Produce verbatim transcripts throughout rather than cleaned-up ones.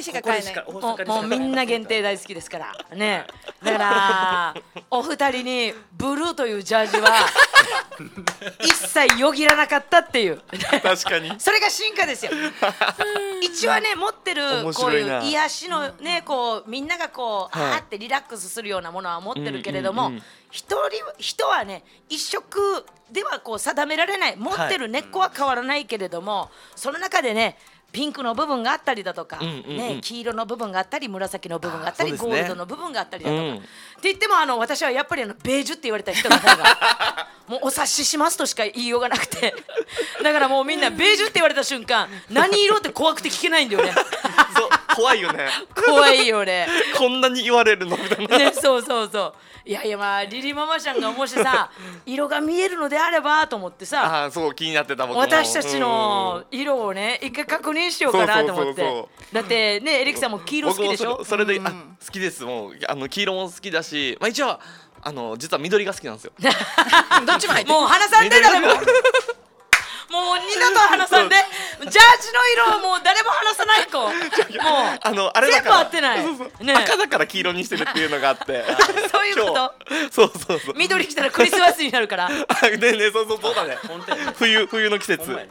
しか買えない。 もう、もうみんな限定大好きですからね。だからお二人にブルーというジャージは一切よぎらなかったっていう確かにそれが進化ですよ。一応ね持ってるこういう癒しのねこうみんながこう、はい、あーってリラックスするようなものは持ってるけれども、うんうんうん、一人人はね一色ではこう定められない。持ってる根っこは変わらないけれども、はい、その中でねピンクの部分があったりだとか、うんうんうんね、黄色の部分があったり紫の部分があったり、ね、ゴールドの部分があったりだとか、うん、って言ってもあの私はやっぱりあのベージュって言われた人の方がもうお察ししますとしか言いようがなくてだからもうみんなベージュって言われた瞬間何色って怖くて聞けないんだよねそう怖いよね怖いよねこんなに言われるのみたいな、 ね、そうそうそういやいやまあリリママちゃんがもしさ色が見えるのであればと思ってさあそう気になってた僕も私たちの色をね一回確認しようかなと思ってだってねエリキさんも黄色好きでしょ。 そ, それで、うん、あ好きですもうあの黄色も好きだし、まあ、一応あの実は緑が好きなんですよどっちも入ってもう話さんで誰ももう二度と話さんでジャージの色をもう誰も話さない子もうあのあれだから全部合ってないそうそうそう、ね、赤だから黄色にしてるっていうのがあってそういうことそうそうそう緑着たらクリスマスになるからねえねえそうそうそうだね冬冬の季節そう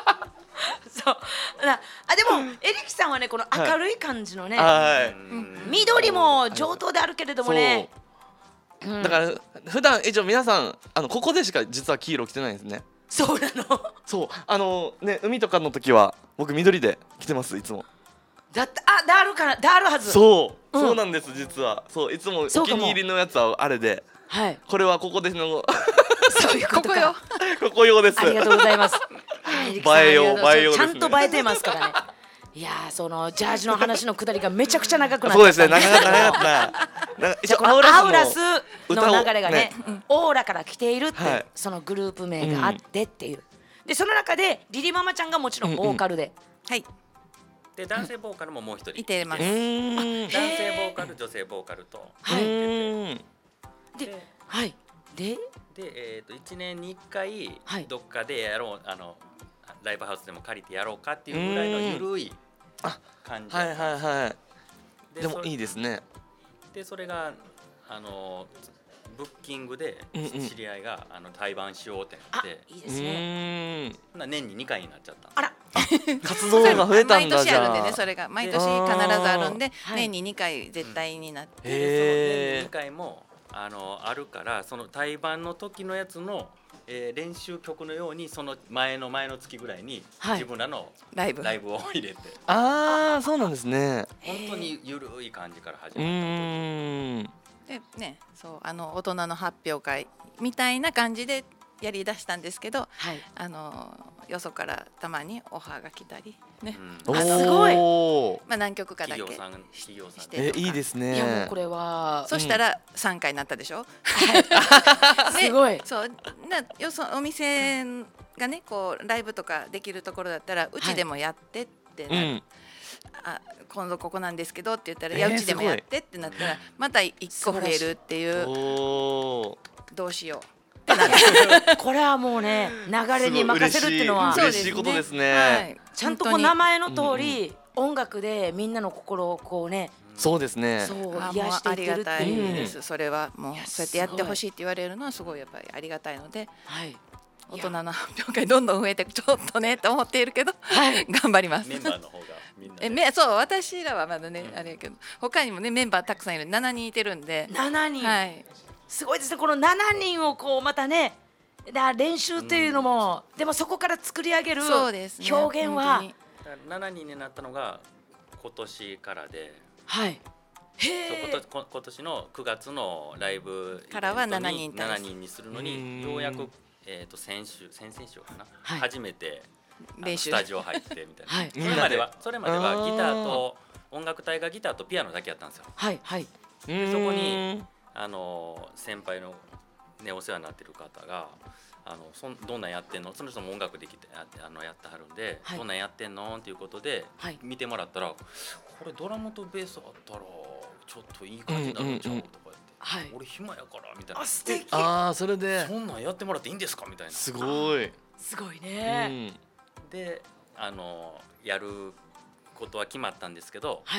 あでもエリキさんはねこの明るい感じのね、 はい、 緑も上等であるけれどもね、 うん、だから普段一応皆さんあのここでしか実は黄色着てないんですね。 そうなのそうあのね海とかの時は僕緑で着てますいつも。 だってあであるからであるはず。 そう、うん、そうなんです実はそういつもお気に入りのやつはあれで、はい、これはここでのそういうことかここ用です。 ありがとうございます映えよう映えようですね。 ちゃんと映えてますからねいやーそのジャージの話のくだりがめちゃくちゃ長くなっちゃった。 そうですね長かった長かったじゃこのアウラスの流れがねオーラから来ているって、はい、そのグループ名があってっていう、うん、でその中でリリママちゃんがもちろんボーカルで、うんうん、 はいで男性ボーカルももう一人いてます。 男性ボーカル女性ボーカルとはいではいでで、えー、といちねんにいっかいどっかでやろうあのライブハウスでも借りてやろうかっていうぐらいのゆるい感じ。 はいはいはいで, でもいいですね。 でそれがあのブッキングで知り合いが、うんうん、あの対バンしようってなっていいですね。 年ににかいになっちゃった。 あら活動が増えたんだ。 毎年あるんでねそれが毎年必ずあるんで年ににかい絶対になって、 うん、でその年ににかいもあのあるからその対バンの時のやつのえー、練習曲のようにその前の前の月ぐらいに自分らのライブ、ライブを入れてああそうなんですね。 本当にゆるい感じから始まった。 でねそうあの大人の発表会みたいな感じでやりだしたんですけど、はい、あのよそからたまにオファーが来たりね、 うん、あすごい、 まあ、何曲かだけ企業さんえいいですね。 いやもうこれはそしたらさんかいになったでしょ、 はい、すごいそうなよそお店がねこうライブとかできるところだったらうちでもやってってなる、はいうんあ今度ここなんですけどって言ったら、えー、いやうちでもやってってなったらまたいっこ増えるっていうどうしようこれはもうね流れに任せるっていうのは嬉しいことですね、はい、 ちゃんとこう名前の通り、うんうん、音楽でみんなの心をこうねそうですねそう癒していけるっていう、 ありがたいです、うん、それはもうそうやってやってほしいって言われるのはすごいやっぱりありがたいので、はい、大人の発表会どんどん増えてちょっとねと思っているけど、はい、頑張ります。 メンバーの方がみんな、ね、 えめそう私らはまだね、うん、あれやけど他にもねメンバーたくさんいるななにんいてるんでななにん、 はい、すごいですねこのななにんをこうまたねだ練習というのも、うん、でもそこから作り上げる表現は、ね、 ななにんになったのが今年からで、 はい、 へそう今, 今年のくがつのライブからはななにんななにんにするのにようやく、えー、と先週先々週かな、はい、初めて練習スタジオ入ってみたいな、はい、それまではそれまではギターと音楽隊がギターとピアノだけやったんですよ。 はいはい、 でそこにあの先輩のね、お世話になってる方があのそんどんなんやってんのその人も音楽できてあのやってはるんで、はい、どんなんやってんのっていうことで、はい、見てもらったらこれドラムとベースあったらちょっといい感じになるんちゃう、うんうん、とか言って、はい、俺暇やからみたいなあ素敵あそれでそんなんやってもらっていいんですかみたいなすごいすごいね、 うん、であのやることは決まったんですけど、はい